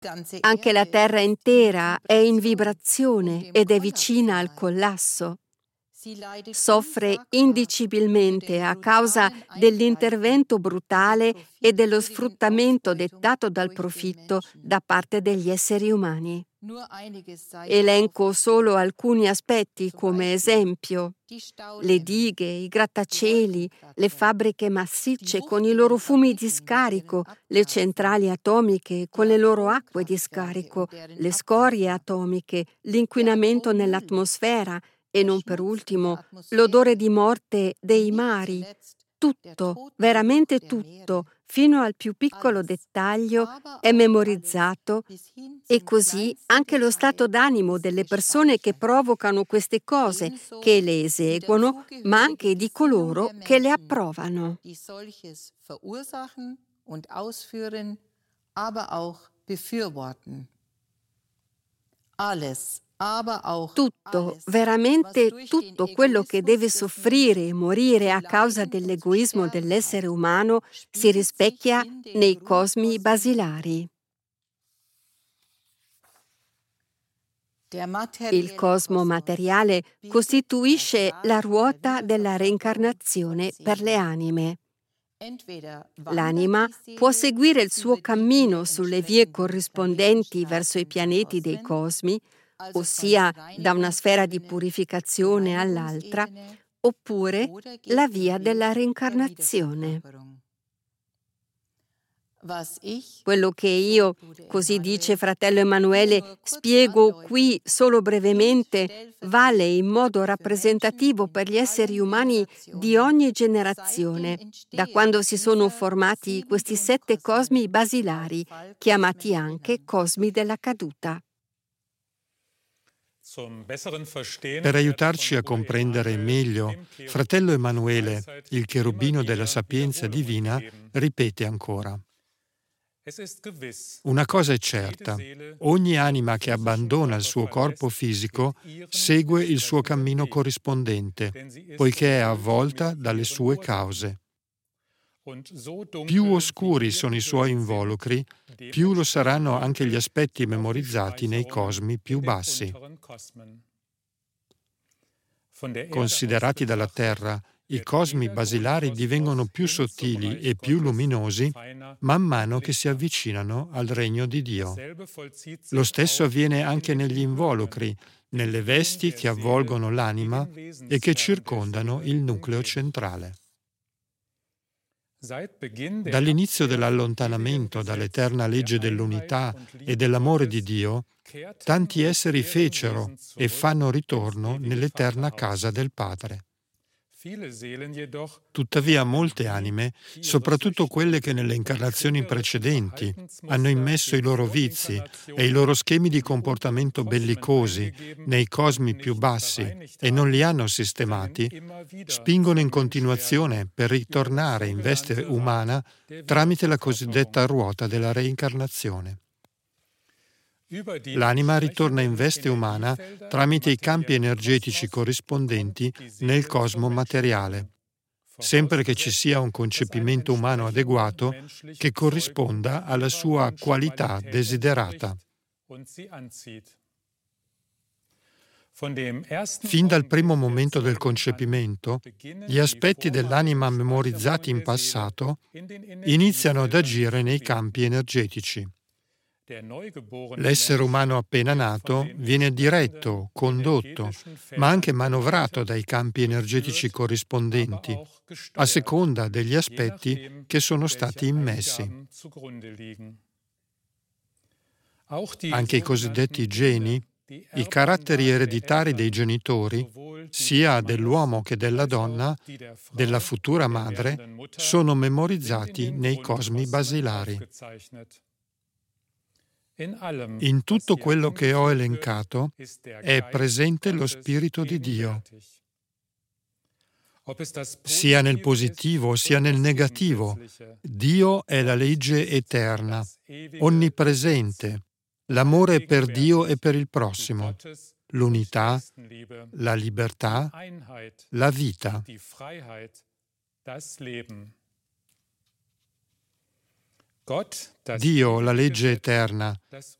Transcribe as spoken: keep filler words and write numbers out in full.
Anche la terra intera è in vibrazione ed è vicina al collasso. Soffre indicibilmente a causa dell'intervento brutale e dello sfruttamento dettato dal profitto da parte degli esseri umani. Elenco solo alcuni aspetti come esempio: le dighe, i grattacieli, le fabbriche massicce con i loro fumi di scarico, le centrali atomiche con le loro acque di scarico, le scorie atomiche, l'inquinamento nell'atmosfera e non per ultimo l'odore di morte dei mari. Tutto, veramente tutto, fino al più piccolo dettaglio, è memorizzato, e così anche lo stato d'animo delle persone che provocano queste cose, che le eseguono, ma anche di coloro che le approvano. Tutto, veramente tutto quello che deve soffrire e morire a causa dell'egoismo dell'essere umano si rispecchia nei cosmi basilari. Il cosmo materiale costituisce la ruota della reincarnazione per le anime. L'anima può seguire il suo cammino sulle vie corrispondenti verso i pianeti dei cosmi, ossia da una sfera di purificazione all'altra, oppure la via della reincarnazione. Quello che io, così dice fratello Emanuele, spiego qui solo brevemente, vale in modo rappresentativo per gli esseri umani di ogni generazione, da quando si sono formati questi sette cosmi basilari, chiamati anche cosmi della caduta. Per aiutarci a comprendere meglio, fratello Emanuele, il cherubino della sapienza divina, ripete ancora: una cosa è certa, ogni anima che abbandona il suo corpo fisico segue il suo cammino corrispondente, poiché è avvolta dalle sue cause. Più oscuri sono i suoi involucri, più lo saranno anche gli aspetti memorizzati nei cosmi più bassi. Considerati dalla Terra, i cosmi basilari divengono più sottili e più luminosi man mano che si avvicinano al regno di Dio. Lo stesso avviene anche negli involucri, nelle vesti che avvolgono l'anima e che circondano il nucleo centrale. Dall'inizio dell'allontanamento dall'eterna legge dell'unità e dell'amore di Dio, tanti esseri fecero e fanno ritorno nell'eterna casa del Padre. Tuttavia molte anime, soprattutto quelle che nelle incarnazioni precedenti hanno immesso i loro vizi e i loro schemi di comportamento bellicosi nei cosmi più bassi e non li hanno sistemati, spingono in continuazione per ritornare in veste umana tramite la cosiddetta ruota della reincarnazione. L'anima ritorna in veste umana tramite i campi energetici corrispondenti nel cosmo materiale, sempre che ci sia un concepimento umano adeguato che corrisponda alla sua qualità desiderata. Fin dal primo momento del concepimento, gli aspetti dell'anima memorizzati in passato iniziano ad agire nei campi energetici. L'essere umano appena nato viene diretto, condotto, ma anche manovrato dai campi energetici corrispondenti, a seconda degli aspetti che sono stati immessi. Anche i cosiddetti geni, i caratteri ereditari dei genitori, sia dell'uomo che della donna, della futura madre, sono memorizzati nei cosmi basilari. In tutto quello che ho elencato è presente lo Spirito di Dio. Sia nel positivo sia nel negativo, Dio è la legge eterna, onnipresente, l'amore per Dio e per il prossimo, l'unità, la libertà, la vita. Dio, la legge eterna,